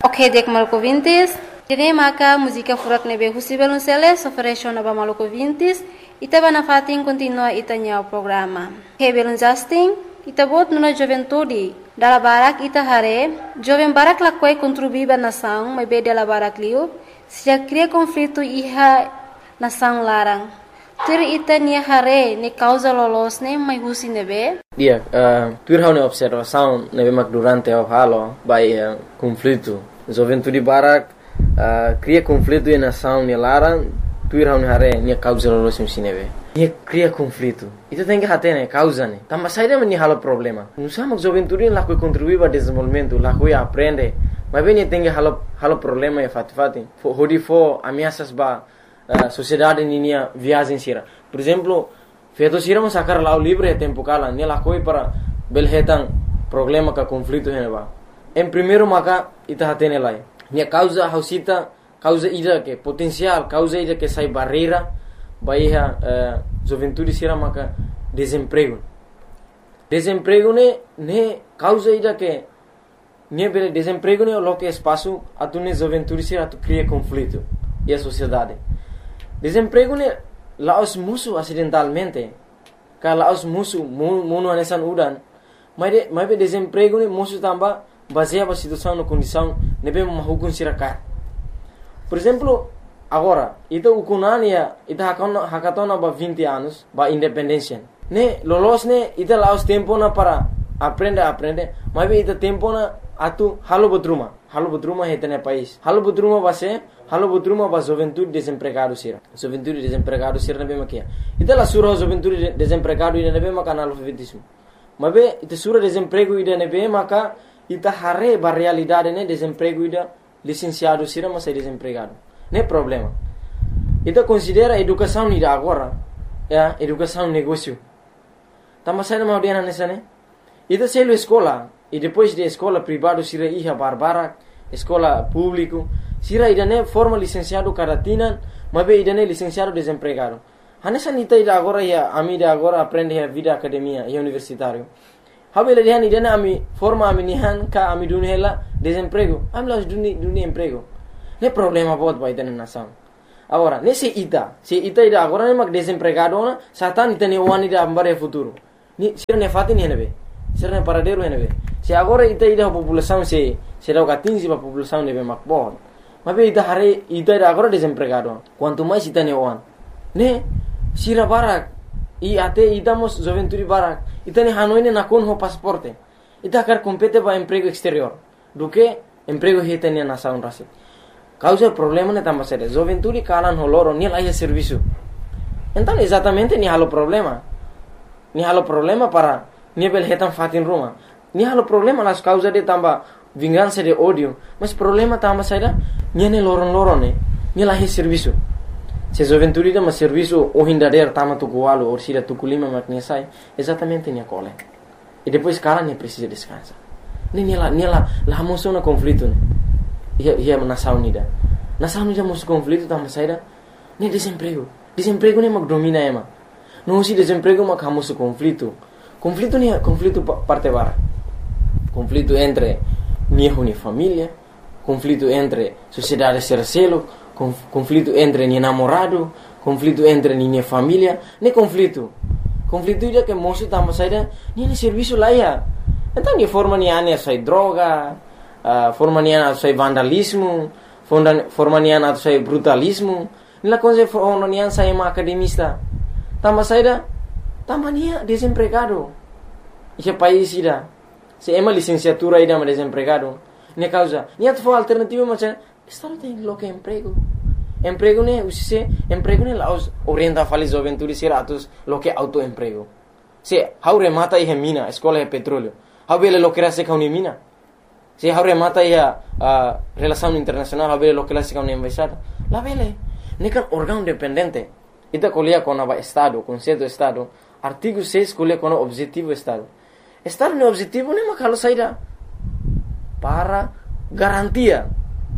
Ok, dek maluco vintis. Jadi maka música furak nebe husi belunceles ofereció naba maluco vintis. Ita bana fatin continua itanya o programa. Ok, belun Justin. Ita bot nuna juventude. Dala barak ita hare. Joven barak la quei contribuiba nação, mas be dela barak liu. Se já cria conflito iha nação larang. Tur ita nia hare ne causa lolos ne mai husi nebe. Dia, tur hau ne observação nebe mak durante o halo by conflito. Juventude barak cria conflito e nação ne larang. Tur hau ne hare nia causa lolos ne nebe. Nia cria conflito. Ita tem que hate ne causa ne. Tamba saída men halo problema. Não sama juventude lá que contribui para desenvolvimento, lá que aprende. Mas bem tem que halo problema e fati. Hodi fo ameaças ba sociedade ninia viagem sira. Por exemplo, feito sira mo sacar lá o livre tempo kala, ne lá coi para belhetan problema ka conflito heneba. Em primeiro maka ita hatene lai. Nia causa hausita, causa ida que potencial, causa ida que sai barreira, baiha juventude sira maka desemprego. Desemprego ne causa ida que ne bele desemprego ne lo que espaço atune juventude sira atu cria conflito e a sociedade. Desemprego ne laos musuh acidentalmente. Ka laos musuh mono anesan udan. Mas be desemprego ne musuh tamba baseia ba situação na condição nebe mahukun sirakat. Por exemplo, agora, ita ukunania, ita hakatona ba 20 anos, ba independência. Ne lolos ne ita laos tempo na para aprende, mas be ita tempo na atu halo bodruma hetene país. Halo bodruma ba juventude desempregado sira. Juventude desempregado sira nebe makia. Ita la sura juventude desempregado ida nebe maka analfabetismo. Mas be ita sura desemprego ida nebe maka ita hare ba realidade ne desemprego ida licenciado sira mas desempregado. Ne problema. Ita considera educação ida agora, educação negócio. Tama sai na audiana nessa ne. Ita selo escola e depois de escola privado sira iha barbara, escola público sira ida ne forma licenciado karatina, mas be ida ne licenciado desempregado. Hanessa nita ida agora ia amida agora aprende a vida academia e universitário. Habela dihan ida ne ami forma ami nihan ka ami dunela desemprego. Amla duni emprego. Ne problema bot ba ida ne nação. Agora, se ita ida agora ne mak desempregado na satan ita ne wani da ambare futuro. Ni sira ne fatin henebe. Sira ne paradero henebe. Se agora ita ida população se dá 15 ba população nebe mak bot. Mas be ita hare ita ida agora desempregado. Quanto mais ita ne wan. Ne sira barak e até itamos juventude barak. Ita ne hanoine na kon ho pasaporte. Ita quer compete ba emprego exterior. Do que emprego hita ne nação rasi. Causa problema ne tamba sere. Juventude kalan holoro ni lá serviço. Então exatamente ni halo problema. Ni halo problema para ni bel hetan fatin ruma. Ni halo problema las causa de tamba vingança de ódio. Mas problema tamba sere ni ne loron ne. Ni lá serviço. Se juventude dá serviço o hindader tama tu gualo ou sira tu kulima makne sai. Exatamente ni cole. E depois cara ne precisa descansar. Ni lá moção na conflito ne. Ia nação nida. Nação nida moço conflito tama saída. Ne desemprego. Desemprego ne mak domina ema. Não se desemprego mak hamoso conflito. Conflito ne conflito parte bara. Conflito entre minha família, conflito entre sociedade sercelo, conflito entre ni namorado, conflito entre ni família, ne conflito. Conflito ida que moço tama saída, ni serviço lá ia. Então ni forma ni ane sai droga, forma ni ane sai vandalismo, forma ni ane sai brutalismo. Nila coisa forma ni ane sai uma academista. Tama saída, tama ni desempregado. Esse país ida, se ema licenciatura ida mas desempregado. Ne causa, ni atu alternativa macam estado tem lo que emprego. Emprego ne usise, emprego ne laos orienta fali juventude sira atus lo que autoemprego. Se haure mata ihe mina, escola é petróleo. Habele lo que era se kauni mina. Se haure mata ia relação internacional, habele lo que era se kauni embaixada. La vele, ne kan órgão dependente. Ita colia com a estado, conceito estado. Artigo 6 colia com o objetivo estado. Estado ne objetivo ne makalo saída para garantia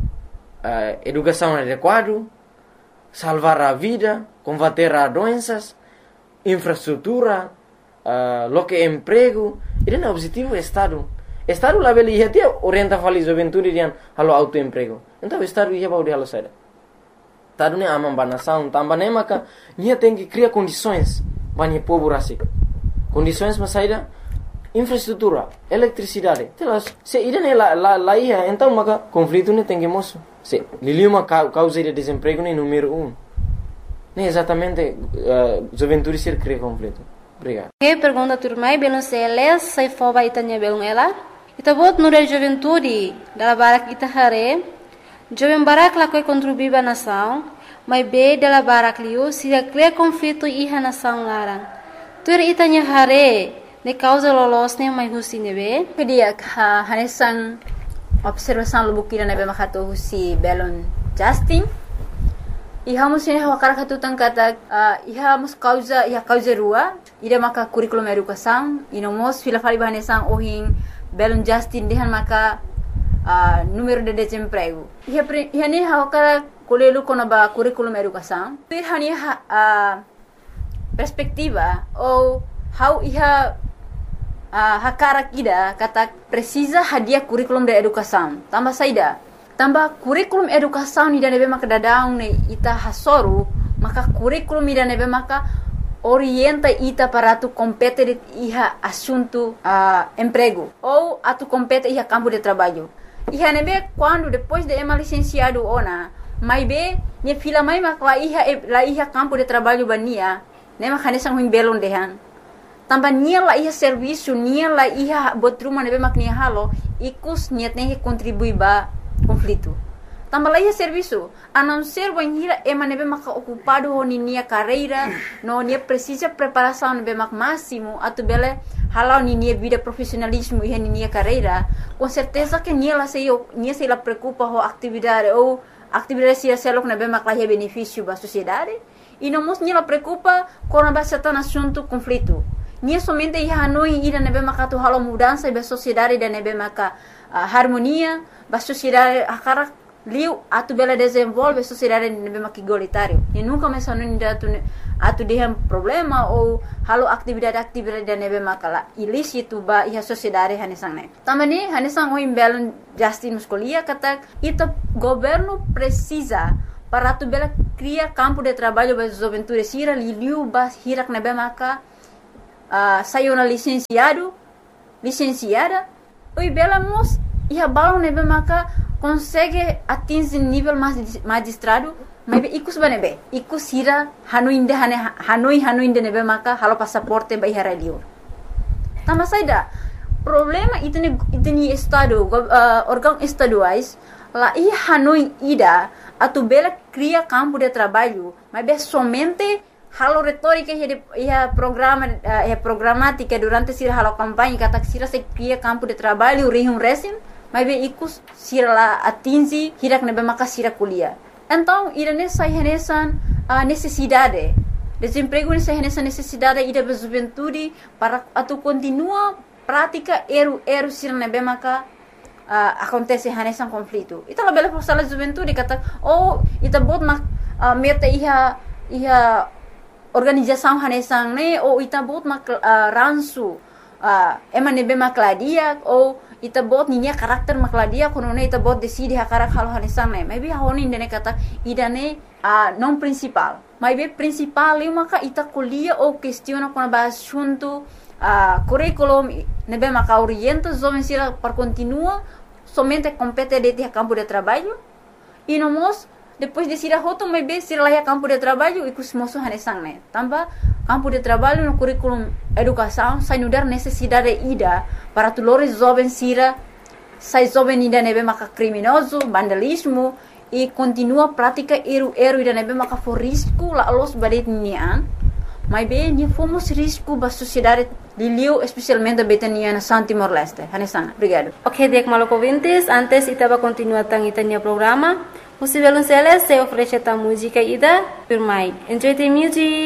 educação adequada, salvar a vida, combater as doenças, infraestrutura, lo que emprego. Ele é o objetivo do Estado. Estado lá beli ia tia orienta fali juventude rian halo autoemprego. Então estado ia baudi halo saida. Tadu ne amam banação, também maka nia tem que criar condições para povo rasik. Condições para saída infraestrutura, eletricidade. Telas, se ida ne lá ia, então maka conflito ne tem que moço. Se liliu uma causa de desemprego ne número 1. Ne exatamente juventude ser cria conflito. Obrigado. Que pergunta turmai belum seles sai foba itanya belum ela. Ita bot nure juventude dala barak ita hare. Jovem barak lakoi contribuiba nação, mas be dala barak liu se cria conflito iha nação larang. Tur itanya hare ne causa lolosne mai husi nebe. Pedia hanesang observação lubukira nebe makato husi belon Justin. Iha musine hawakara katutang kata iha mus causa rua ida maka curriculum educação inomos fila fali bahanesang ohin belon Justin dehan maka número de desemprego. Iha ni hawakara kolelu konaba curriculum educação. Pir hani perspectiva ou how iha hakara kida kata precisa hadia curriculum de educação. Tambah saida. Tambah kurikulum educação ni nebe maka dadaung ne ita hasoru maka kurikulum ni nebe maka orienta ita para tu compete iha assunto emprego ou atu compete iha campo de trabalho. Iha nebe quando depois de ema licenciado ona mai be ne fila mai maka la iha campo de trabalho bania ne maka nesang huing belon dehan. Tambah nia la iha serviço nia la iha botruma nebe mak nia halo ikus niat ne contribui ba conflito. Tambah lagi serviço, a não ser banhira ema nebe maka ocupado ho nia carreira, no nia precisa preparação nebe mak máximo, atu bele halau nia vida profissionalismo e nia carreira, com certeza que nia se la preocupa ho atividade ou atividade se selok nebe mak lahi benefício ba sociedade, e não mos nia la preocupa com a certain assunto conflito. Nia somente ia hanoi ida nebe maka tu halau mudança ba sociedade da nebe maka harmonia ba sociedade akara liu atu bela desenvolve sociedade nebe maki igualitário e nunca mencionou ainda atu dehan problema ou halo atividade da nebe maka ilícito ba iha sociedade hanesang ne tamani hanesang o imbelon Justin muscolia kata ita governo precisa para atu bela cria campo de trabalho ba juventude sira liu ba hirak nebe maka saiu na licenciada oi bela mos iha balon nebe maka consegue atingir nível magistrado mas ikus banebe ikus hira hanoi nebe maka halo passaporte ba iha radio tama saida problema itni estado órgão estaduais la iha hanoi ida atu bela cria campo de trabalho mas somente halo retórica ia programática durante sira halo campanha kata sira se cria campo de trabalho resim mas ikus sira la atingi hirak nebe maka sira kuliah. Então irane sai renesan necessidade desemprego ni sai renesan necessidade ida ba juventude para atu continua prática eru sira nebe maka acontece renesan conflito. Ita la bela força la juventude kata ita bot mak meta iha organização hanesang ne ou ita bot mak ransu ema nebe makladia ou ita bot ninya karakter makladia kono ne ita bot decide hakarak halo hanesang ne maybe honi ndene kata idane non principal maybe principal eu maka ita kuliah ou questiona kono ba assunto curriculum nebe maka orienta jovem sira para continua somente compete de campo de trabalho e nomos depois de sira hoto maybe sira lá campo de trabalho e kusmoso hanesang ne tambah campo de trabalho no curriculum educação sai nudar necessidade ida para tulores jovem sira sai jovem ida nebe maka criminoso vandalismo e continua prática eru ida nebe maka for risco la los badet nian mas bem ni fomos risco ba sociedade liliu especialmente betania na Santi Timor-Leste hanesang obrigado. Ok, dek maloko vintes antes itaba continua tang itanya programa. Musivelun Celes se oferece ta música ida Pirmai. Enjoy the music.